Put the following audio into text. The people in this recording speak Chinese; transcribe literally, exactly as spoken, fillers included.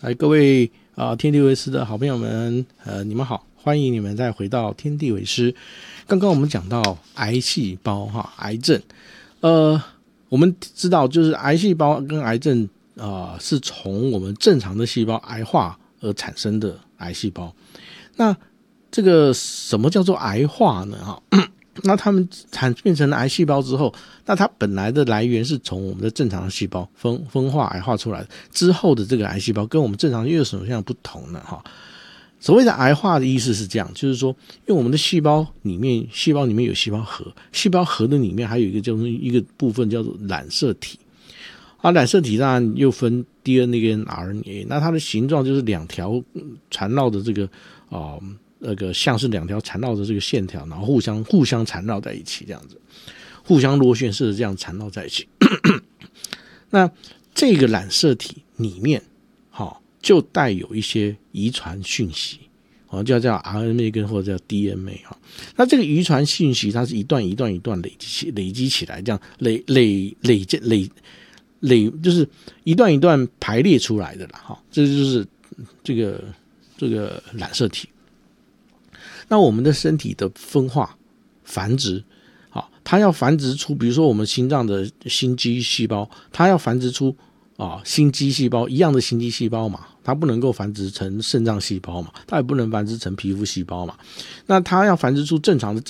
来，各位啊、呃，天地为师的好朋友们，呃，你们好，欢迎你们再回到天地为师。刚刚我们讲到癌细胞哈，癌症，呃，我们知道就是癌细胞跟癌症啊、呃，是从我们正常的细胞癌化而产生的癌细胞。那这个什么叫做癌化呢？哈。那它们产变成了癌细胞之后，那它本来的来源是从我们的正常的细胞分分化癌化出来的，之后的这个癌细胞跟我们正常又有什么样不同呢？哈，所谓的癌化的意思是这样，就是说，因为我们的细胞里面，细胞里面有细胞核，细胞核的里面还有一个叫做一个部分叫做染色体，啊，染色体当然又分 D N A 跟 R N A， 那它的形状就是两条缠绕的这个啊。呃那个像是两条缠绕的这个线条，然后互相互相缠绕在一起，这样子，互相螺旋式的这样缠绕在一起。那这个染色体里面，好、哦、就带有一些遗传讯息，哦，叫叫 R N A 跟或者叫 D N A 哈、哦。那这个遗传讯息，它是一段一段一段累积累积起来，这样累累累累累累，就是一段一段排列出来的啦，哈、哦，这就是这个这个染色体。那我们的身体的分化繁殖，好，它要繁殖出，比如说我们心脏的心肌细胞，它要繁殖出啊心肌细胞一样的心肌细胞嘛，它不能够繁殖成肾脏细胞嘛，它也不能繁殖成皮肤细胞嘛，那它要繁殖出正常的